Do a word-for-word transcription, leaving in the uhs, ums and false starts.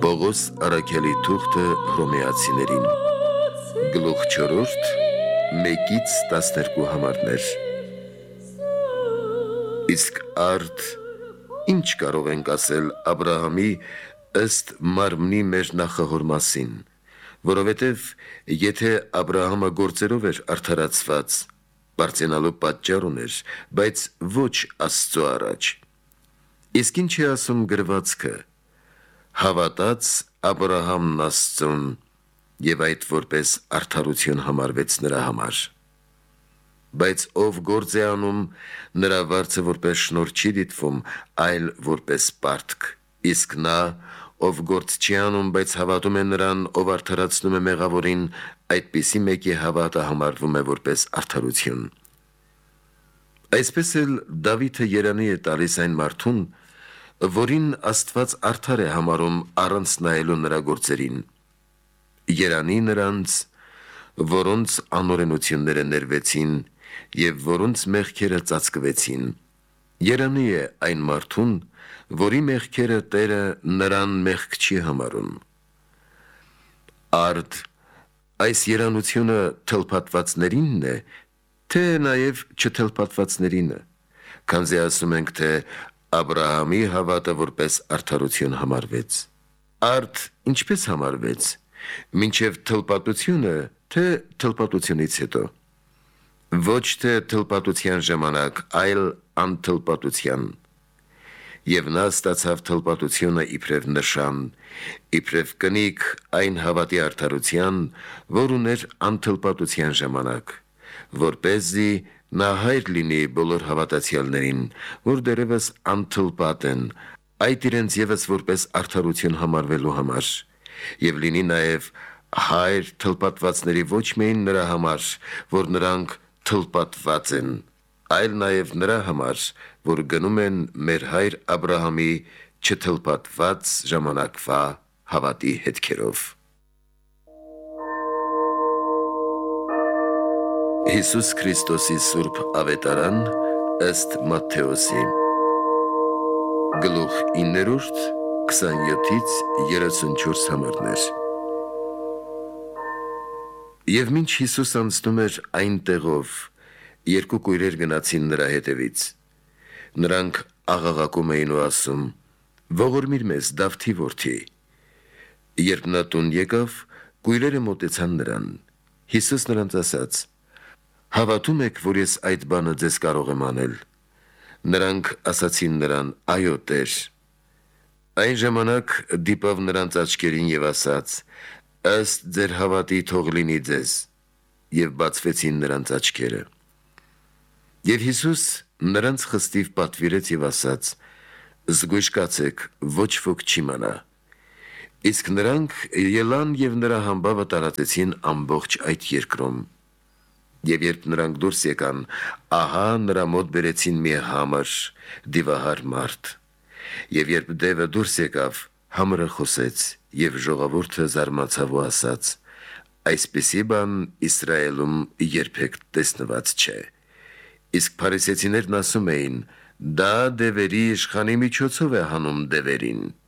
Պողոս Արաքելի թուղթը հռոմեացիներին գլուխ չորրորդ մեկից տասներկու համարներ Իսկ արդ ինչ կարող ենք ասել Աբրահամի ըստ մարմնի մեր նախահոր մասին, որովհետև եթե Աբրահամը գործերով էր արդարացված, բարձենալու պատճառ ուներ, բայց ոչ Աստծո առաջ։ Իսկ ինչ է ասում գրվածքը, հավատաց Աբրահամն Աստծուն, և այդ որպես արդարություն համարվեց նրա համար։ Բայց ով գործ է անում, նրա վարձը որպես շնորհ չի դիտվում, այլ որպես պարտք, իսկ նա, ով գործ չի անում, բայց հավատում է նրան, ով արդարացնում է մեղավորին, այդպիսի մեկի հավատը համարվում է որպես արդարություն։ Այսպես էլ Դավիթը երանի է տալիս այն մարդուն, որին Աստված արդար է համարում առանց նայելու նրա գործերին, երանի նրանց, որոնց անօրենությունները ներվեցին և որոնց մեղքերը ծածկվեցին, երանի է այն մարդուն, որի մեղքերը Տերը նրան մեղք չի համարում։ Արդ այս երանությունը թլփատվածներինն է, թե նաև չթլփատվածներինը, քանզի ասում ենք, թե Աբրահամի հավատը որպես արդարություն համարվեց։ Արդ ինչպես համարվեց, մինչև թլպատությունը, թե թլպատությունից հետո։ Ոչ թե թլպատության ժամանակ, այլ անթլպատության։ Եվ նա ստացավ թլպատությունը իբրև նշան, իբրև կնիկ այն հավատի արդարության, որ ուներ անթլպատության ժամանակ, որպեսզի նա հայր լինի բոլոր հավատացյալներին, որ դեռևս անթլպատ են, այդ իրենց ևս որպես արդարություն համարվելու համար, և լինի նաև հայր թլպատվածների ոչ միայն նրա համար, որ նրանք թլպատված են, այլ նաև նրա համար, որ գնում են մեր հայր Աբրահամի չթլպատված ժամանակվա հավատի հետքերով։ Հիսուս Քրիստոսի Սուրբ Ավետարան ըստ Մատթեոսի գլուխ իններորդ քսանյոթից երեսունչորս համարներ Եվ մինչ Հիսուս անցնում էր այն տեղով, երկու կույրեր գնացին նրա հետևից, նրանք աղաղակում էին ու ասում. «Ողորմիր մեզ, Դավթի որդի»։ Երբ նա տուն եկավ, կույրերը մոտեցան նրան, Հիսուս նրանց ասաց. «Հավատում եք, որ ես այդ բանը ձեզ կարող եմ անել»։ Նրանք ասացին նրան. «Այո, Տեր»։ Այն ժամանակ դիպավ նրանց աչքերին և ասաց. «Ըստ ձեր հավատի թող լինի ձեզ», և բացվեցին նրանց աչքերը։ Եվ Հիսուս նրանց խստիվ պատվիրեց և ասաց. «Զգույշ կացեք, ոչ ոք չի մնա»։ Իսկ նրանք ելան և նրա համբավը տարածեցին ամբողջ այդ երկրում։ Եվ երբ նրանք դուրս եկան, ահա նրա մոտ բերեցին մի համր, դիվահար մարդ։ Եվ երբ դևը դուրս եկավ, համրը խոսեց, և ժողովուրդը զարմացավ ու ասաց. «Այսպիսի բան Իսրայելում երբեք տեսնված չէ»։ Իսկ փարիսեցիներն ասում էին. «Դա դևերի իշխանի միջոցով է հանում դևերին»։